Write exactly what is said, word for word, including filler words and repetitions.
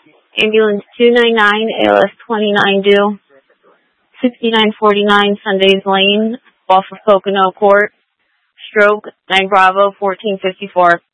Ambulance two nine nine, A L S twenty-nine due, sixty-nine forty-nine Sundays Lane, off of Pocono Court, stroke nine Bravo fourteen fifty-four.